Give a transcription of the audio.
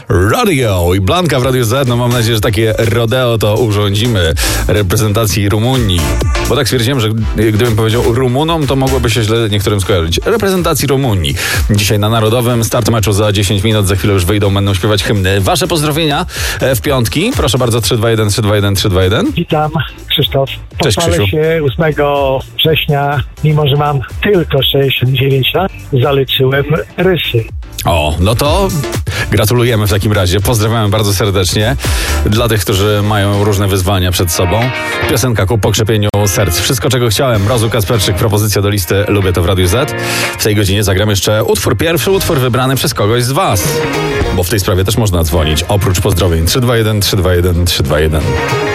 Radio i Blanka w Radiu Z. No mam nadzieję, że takie rodeo to urządzimy reprezentacji Rumunii. Bo tak stwierdziłem, że gdybym powiedział Rumunom, to mogłoby się źle niektórym skojarzyć. Reprezentacji Rumunii. Dzisiaj na Narodowym. Start meczu za 10 minut. Za chwilę już wyjdą, będą śpiewać hymny. Wasze pozdrowienia w piątki. Proszę bardzo, 321 321 321. Witam, Krzysztof. Cześć, Pochwalę Krzysiu. się 8 września, mimo że mam tylko 69 lat, zaliczyłem rysy. O, no to gratulujemy w takim razie. Pozdrawiamy bardzo serdecznie. Dla tych, którzy mają różne wyzwania przed sobą. Piosenka ku pokrzepieniu serc. Wszystko, czego chciałem. Mrozu Kasperczyk, propozycja do listy Lubię to w Radiu Z. W tej godzinie zagram jeszcze pierwszy utwór wybrany przez kogoś z was. Bo w tej sprawie też można dzwonić. Oprócz pozdrowień 321 321 321.